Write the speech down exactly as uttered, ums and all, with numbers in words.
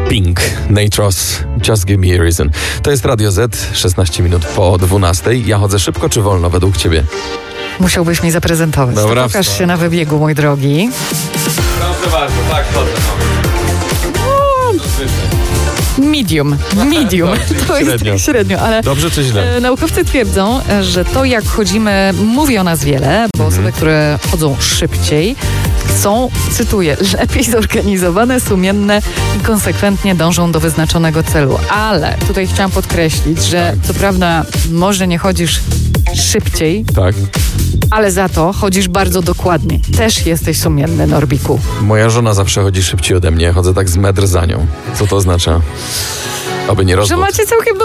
Pink, Natros, Just Give Me a Reason. To jest Radio Z, szesnaście minut po dwunastej. Ja chodzę szybko czy wolno według ciebie? Musiałbyś mi zaprezentować. Dobra, Pokaż wstał. się na wybiegu, mój drogi. Proszę bardzo, tak chodzę. Medium, medium. Dobrze, To jest średnio. tak średnio, ale Dobrze czy źle? e, naukowcy twierdzą, e, że to jak chodzimy mówi o nas wiele, bo osoby, które chodzą szybciej są, cytuję, lepiej zorganizowane, sumienne i konsekwentnie dążą do wyznaczonego celu. Ale tutaj chciałam podkreślić, że co prawda może nie chodzisz szybciej, Tak. ale za to chodzisz bardzo dokładnie. Też jesteś sumienny, Norbiku. Moja żona zawsze chodzi szybciej ode mnie, chodzę tak z metr za nią. Co to oznacza? Aby nie Że rozwód. macie całkiem